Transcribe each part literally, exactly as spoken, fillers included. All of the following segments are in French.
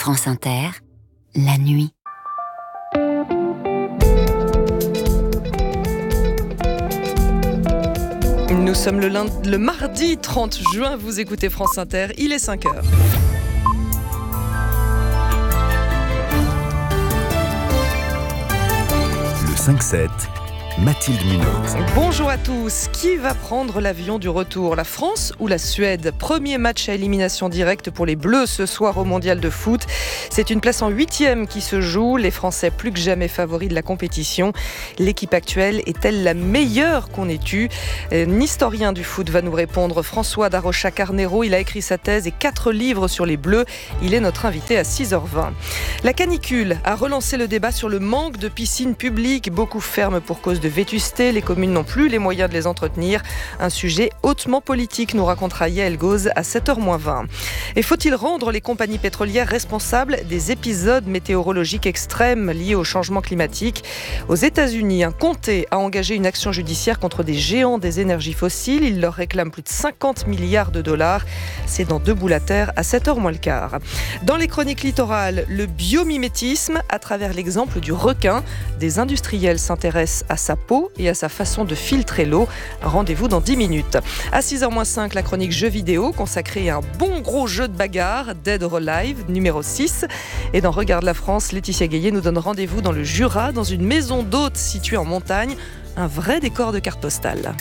France Inter, la nuit. Nous sommes le, lundi, le mardi trente juin, vous écoutez France Inter, il est cinq heures. Le cinq sept, Mathilde Munoz. Bonjour à tous. Qui va prendre l'avion du retour, la France ou la Suède? Premier match à élimination directe pour les Bleus ce soir au Mondial de foot. C'est une place en huitième qui se joue. Les Français plus que jamais favoris de la compétition. L'équipe actuelle est-elle la meilleure qu'on ait eue? Un historien du foot va nous répondre. François Darocha-Carnero, il a écrit sa thèse et quatre livres sur les Bleus. Il est notre invité à six heures vingt. La canicule a relancé le débat sur le manque de piscines publiques. Beaucoup ferment pour cause de vétusté, les communes n'ont plus les moyens de les entretenir. Un sujet hautement politique, nous racontera Yael Gauze à sept heures moins vingt. Et faut-il rendre les compagnies pétrolières responsables des épisodes météorologiques extrêmes liés au changement climatique? Aux États-Unis, un comté a engagé une action judiciaire contre des géants des énergies fossiles. Il leur réclame plus de cinquante milliards de dollars. C'est dans Debout la Terre à sept heures moins le quart. Dans les chroniques littorales, le biomimétisme à travers l'exemple du requin. Des industriels s'intéressent à sa peau et à sa façon de filtrer l'eau. Rendez-vous dans dix minutes. À six heures moins cinq, la chronique jeux vidéo consacrée à un bon gros jeu de bagarre, Dead or Alive, numéro six. Et dans Regarde la France, Laetitia Gaillet nous donne rendez-vous dans le Jura, dans une maison d'hôtes située en montagne. Un vrai décor de carte postale.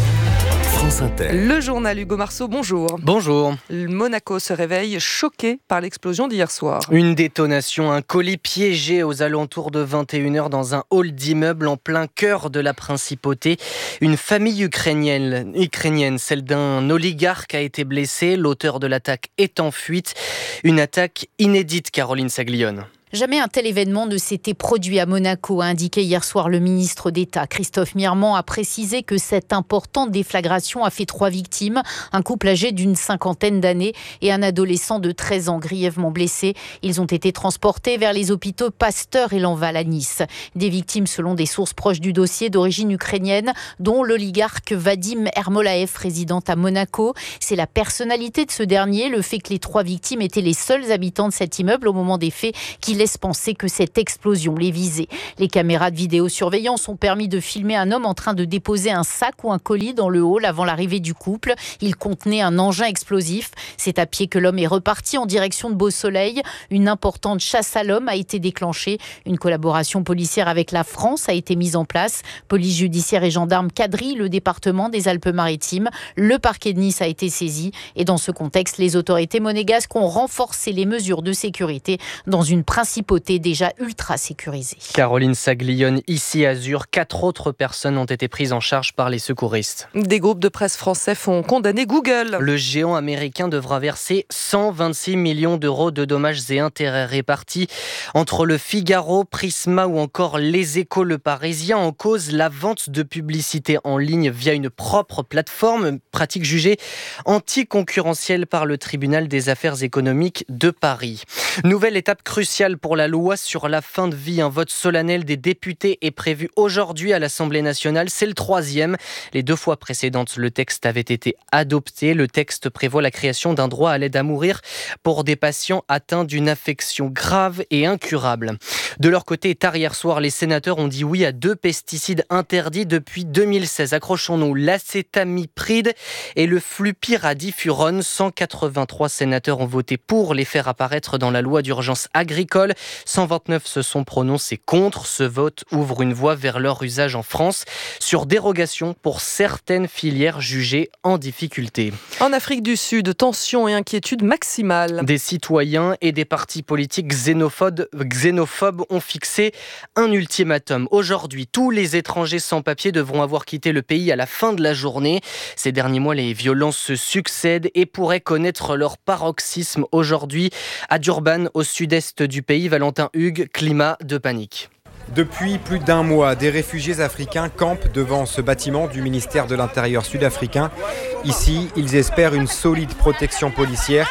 France Inter. Le journal Hugo Marceau, bonjour. Bonjour. Monaco se réveille choqué par l'explosion d'hier soir. Une détonation, un colis piégé aux alentours de vingt et une heures dans un hall d'immeuble en plein cœur de la principauté. Une famille ukrainienne, ukrainienne, celle d'un oligarque, a été blessée. L'auteur de l'attaque est en fuite. Une attaque inédite, Caroline Saglione. Jamais un tel événement ne s'était produit à Monaco, a indiqué hier soir le ministre d'État. Christophe Mirmand a précisé que cette importante déflagration a fait trois victimes. Un couple âgé d'une cinquantaine d'années et un adolescent de treize ans grièvement blessés. Ils ont été transportés vers les hôpitaux Pasteur et Lanval à Nice. Des victimes selon des sources proches du dossier d'origine ukrainienne, dont l'oligarque Vadim Ermolaev, résident à Monaco. C'est la personnalité de ce dernier, le fait que les trois victimes étaient les seuls habitants de cet immeuble au moment des faits, qui laisse penser que cette explosion les visait. Les caméras de vidéosurveillance ont permis de filmer un homme en train de déposer un sac ou un colis dans le hall avant l'arrivée du couple. Il contenait un engin explosif. C'est à pied que l'homme est reparti en direction de Beau-Soleil. Une importante chasse à l'homme a été déclenchée. Une collaboration policière avec la France a été mise en place. Police judiciaire et gendarmes quadrillent le département des Alpes-Maritimes. Le parquet de Nice a été saisi. Et dans ce contexte, les autorités monégasques ont renforcé les mesures de sécurité dans une principauté déjà ultra sécurisée. Caroline Saglione, ici à Azur, quatre autres personnes ont été prises en charge par les secouristes. Des groupes de presse français font condamner Google. Le géant américain devra verser cent vingt-six millions d'euros de dommages et intérêts répartis entre le Figaro, Prisma ou encore Les Échos, Le Parisien. En cause, la vente de publicité en ligne via une propre plateforme, pratique jugée anticoncurrentielle par le tribunal des affaires économiques de Paris. Nouvelle étape cruciale pour la loi sur la fin de vie. Un vote solennel des députés est prévu aujourd'hui à l'Assemblée nationale. C'est le troisième. Les deux fois précédentes, le texte avait été adopté. Le texte prévoit la création d'un droit à l'aide à mourir pour des patients atteints d'une affection grave et incurable. De leur côté, tard hier soir, les sénateurs ont dit oui à deux pesticides interdits depuis deux mille seize. Accrochons-nous, l'acétamipride et le flupiradifurone. cent quatre-vingt-trois sénateurs ont voté pour les faire apparaître dans la loi d'urgence agricole. cent vingt-neuf se sont prononcés contre. Ce vote ouvre une voie vers leur usage en France sur dérogation pour certaines filières jugées en difficulté. En Afrique du Sud, tensions et inquiétudes maximales. Des citoyens et des partis politiques xénophobes, xénophobes ont fixé un ultimatum. Aujourd'hui, tous les étrangers sans papier devront avoir quitté le pays à la fin de la journée. Ces derniers mois, les violences se succèdent et pourraient connaître leur paroxysme aujourd'hui à Durban, au sud-est du pays. Valentin Hugues, climat de panique. Depuis plus d'un mois, des réfugiés africains campent devant ce bâtiment du ministère de l'Intérieur sud-africain. Ici, ils espèrent une solide protection policière.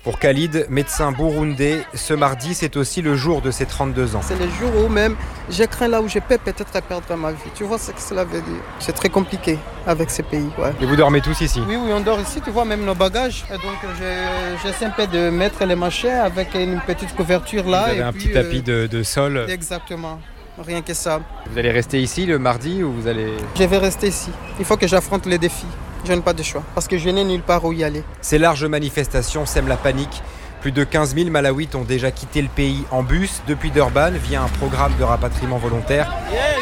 Pour Khalid, médecin burundais, ce mardi, c'est aussi le jour de ses trente-deux ans. C'est le jour où même je crains là où je peux peut-être perdre ma vie. Tu vois ce que cela veut dire. C'est très compliqué avec ces pays. Ouais. Et vous dormez tous ici? Oui, oui, on dort ici. Tu vois même nos bagages. Et donc je, j'essaie un peu de mettre les machins avec une petite couverture là. Vous avez et un puis, petit tapis de, de sol. Exactement. Rien que ça. Vous allez rester ici le mardi ou vous allez... Je vais rester ici. Il faut que j'affronte les défis. Je n'ai pas de choix parce que je n'ai nulle part où y aller. Ces larges manifestations sèment la panique. Plus de quinze mille Malawites ont déjà quitté le pays en bus depuis Durban via un programme de rapatriement volontaire.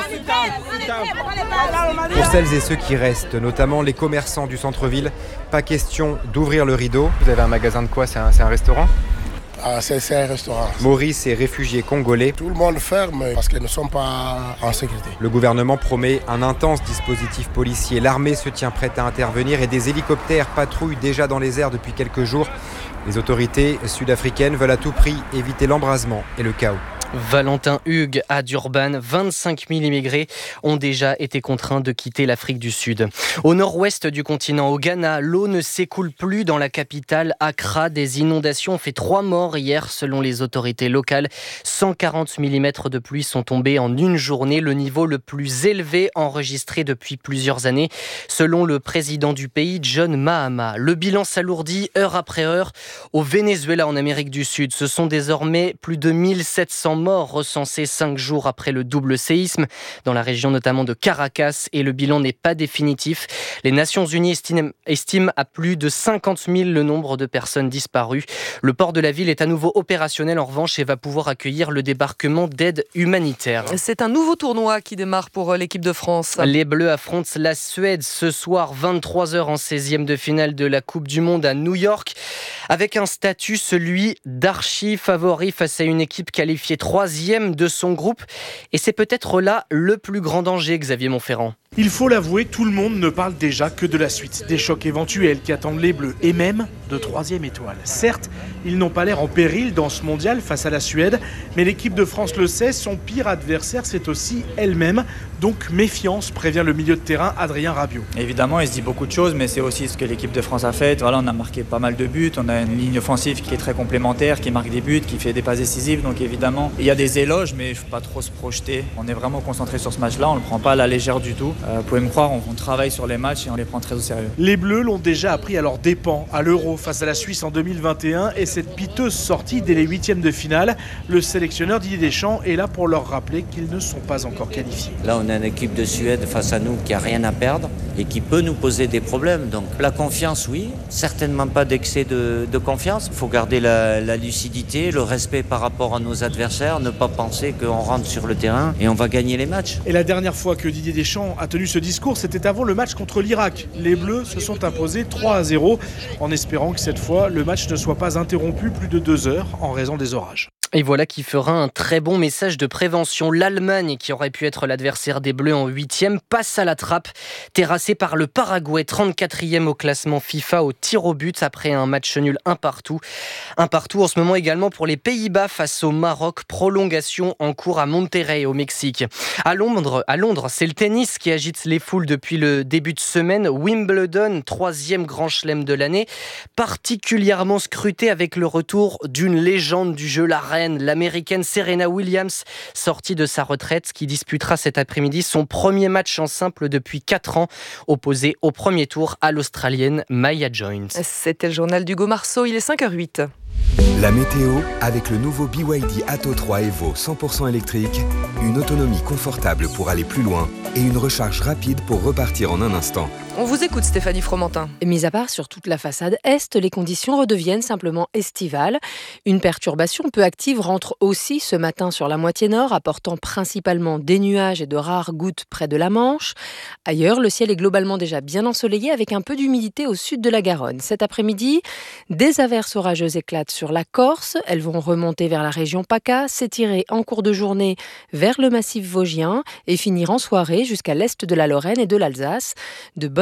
Pour celles et ceux qui restent, notamment les commerçants du centre-ville, pas question d'ouvrir le rideau. Vous avez un magasin de quoi? C'est un, c'est un restaurant? Ah, c'est, c'est un restaurant. Maurice est réfugié congolais. Tout le monde ferme parce qu'ils ne sont pas en sécurité. Le gouvernement promet un intense dispositif policier. L'armée se tient prête à intervenir et des hélicoptères patrouillent déjà dans les airs depuis quelques jours. Les autorités sud-africaines veulent à tout prix éviter l'embrasement et le chaos. Valentin Hugues à Durban, vingt-cinq mille immigrés ont déjà été contraints de quitter l'Afrique du Sud. Au nord-ouest du continent, au Ghana, l'eau ne s'écoule plus dans la capitale Accra. Des inondations ont fait trois morts hier selon les autorités locales. cent quarante millimètres de pluie sont tombés en une journée, le niveau le plus élevé enregistré depuis plusieurs années. Selon le président du pays, John Mahama, le bilan s'alourdit heure après heure. Au Venezuela, en Amérique du Sud, ce sont désormais plus de mille sept cents morts recensés cinq jours après le double séisme, dans la région notamment de Caracas, et le bilan n'est pas définitif. Les Nations Unies estiment, estiment à plus de cinquante mille le nombre de personnes disparues. Le port de la ville est à nouveau opérationnel en revanche et va pouvoir accueillir le débarquement d'aide humanitaire. C'est un nouveau tournoi qui démarre pour l'équipe de France. Les Bleus affrontent la Suède ce soir, vingt-trois heures en seizième de finale de la Coupe du Monde à New York, avec un statut, celui d'archi-favori face à une équipe qualifiée troisième de son groupe. Et c'est peut-être là le plus grand danger, Xavier Montferrand. Il faut l'avouer, tout le monde ne parle déjà que de la suite, des chocs éventuels qui attendent les Bleus et même de troisième étoile. Certes, ils n'ont pas l'air en péril dans ce mondial face à la Suède, mais l'équipe de France le sait, son pire adversaire c'est aussi elle-même. Donc méfiance, prévient le milieu de terrain Adrien Rabiot. Évidemment, il se dit beaucoup de choses, mais c'est aussi ce que l'équipe de France a fait. Voilà, on a marqué pas mal de buts, on a une ligne offensive qui est très complémentaire, qui marque des buts, qui fait des passes décisives. Donc évidemment, il y a des éloges, mais il ne faut pas trop se projeter. On est vraiment concentré sur ce match-là, on ne le prend pas à la légère du tout. Euh, vous pouvez me croire, on, on travaille sur les matchs et on les prend très au sérieux. Les Bleus l'ont déjà appris à leurs dépens à l'Euro face à la Suisse en deux mille vingt et un et cette piteuse sortie dès les huitièmes de finale. Le sélectionneur Didier Deschamps est là pour leur rappeler qu'ils ne sont pas encore qualifiés. Là, on a une équipe de Suède face à nous qui n'a rien à perdre et qui peut nous poser des problèmes. Donc la confiance, oui, certainement pas d'excès de, de confiance. Il faut garder la, la lucidité, le respect par rapport à nos adversaires, ne pas penser qu'on rentre sur le terrain et on va gagner les matchs. Et la dernière fois que Didier Deschamps a tenu ce discours, c'était avant le match contre l'Irak. Les Bleus se sont imposés trois à zéro en espérant que cette fois, le match ne soit pas interrompu plus de deux heures en raison des orages. Et voilà qui fera un très bon message de prévention. L'Allemagne, qui aurait pu être l'adversaire des Bleus en huitième, passe à la trappe, terrassée par le Paraguay, trente-quatrième au classement FIFA au tir au but après un match nul un partout. Un partout en ce moment également pour les Pays-Bas face au Maroc, prolongation en cours à Monterrey au Mexique. À Londres, à Londres, c'est le tennis qui agite les foules depuis le début de semaine. Wimbledon, troisième grand chelem de l'année, particulièrement scruté avec le retour d'une légende du jeu, la reine, l'américaine Serena Williams, sortie de sa retraite, qui disputera cet après-midi son premier match en simple depuis quatre ans, opposé au premier tour à l'Australienne Maya Jones. C'était le journal d'Hugo Marceau, il est cinq heures huit. La météo avec le nouveau B Y D Atto trois Evo cent pour cent électrique, une autonomie confortable pour aller plus loin et une recharge rapide pour repartir en un instant. On vous écoute Stéphanie Fromentin. Mis à part sur toute la façade est, les conditions redeviennent simplement estivales. Une perturbation peu active rentre aussi ce matin sur la moitié nord, apportant principalement des nuages et de rares gouttes près de la Manche. Ailleurs, le ciel est globalement déjà bien ensoleillé avec un peu d'humidité au sud de la Garonne. Cet après-midi, des averses orageuses éclatent sur la Corse. Elles vont remonter vers la région PACA, s'étirer en cours de journée vers le massif vosgien et finir en soirée jusqu'à l'est de la Lorraine et de l'Alsace. De bonnes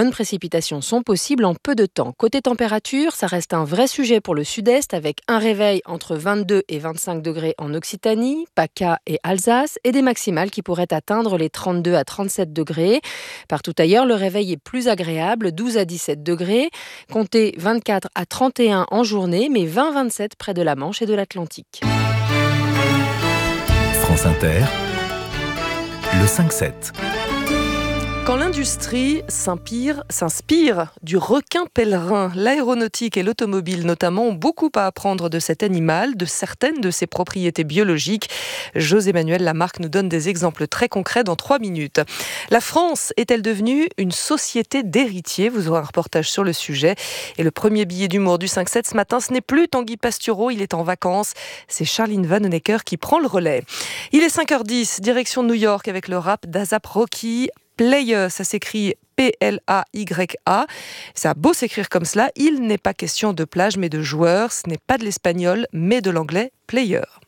bonnes précipitations sont possibles en peu de temps. Côté température, ça reste un vrai sujet pour le sud-est avec un réveil entre vingt-deux et vingt-cinq degrés en Occitanie, PACA et Alsace et des maximales qui pourraient atteindre les trente-deux à trente-sept degrés. Partout ailleurs, le réveil est plus agréable, douze à dix-sept degrés. Comptez vingt-quatre à trente et un en journée, mais vingt à vingt-sept près de la Manche et de l'Atlantique. France Inter, le cinq sept. Quand l'industrie s'inspire, s'inspire du requin pèlerin, l'aéronautique et l'automobile notamment ont beaucoup à apprendre de cet animal, de certaines de ses propriétés biologiques. José-Manuel Lamarque nous donne des exemples très concrets dans trois minutes. La France est-elle devenue une société d'héritiers ? Vous aurez un reportage sur le sujet. Et le premier billet d'humour du cinq sept ce matin, ce n'est plus Tanguy Pastureau, il est en vacances. C'est Charline Vanhoenacker qui prend le relais. Il est cinq heures dix, direction New York avec le rap d'A$AP Rocky. Player, ça s'écrit P L A Y A. Ça a beau s'écrire comme cela, il n'est pas question de plage mais de joueur. Ce n'est pas de l'espagnol mais de l'anglais player.